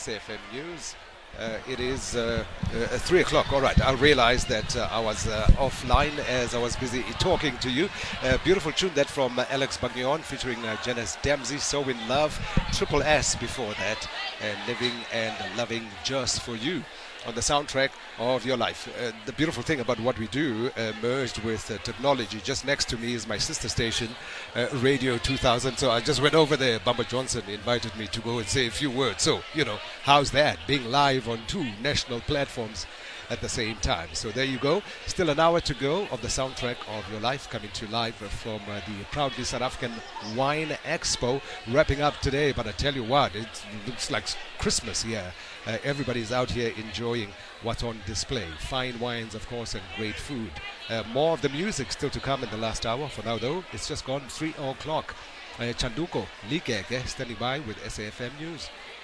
SAFM News. It is 3 o'clock. All right, I realized that I was offline as I was busy talking to you. Beautiful tune that from Alex Bagnon featuring Janice Dempsey, So In Love. Triple S before that, Living and Loving Just For You on the soundtrack of your life. The beautiful thing about what we do, merged with technology, just next to me is my sister station, Radio 2000. So I just went over there. Bamba Johnson invited me to go and say a few words. So, how's that? Being live on 2 national platforms at the same time. So there you go. Still an hour to go of the soundtrack of your life, coming to you live from the proudly South African Wine Expo, wrapping up today. But I tell you what, it looks like Christmas here. Everybody's out here enjoying what's on display. Fine wines, of course, and great food. More of the music still to come in the last hour. For now, though, it's just gone 3 o'clock. Chanduko Likeke standing by with SAFM News.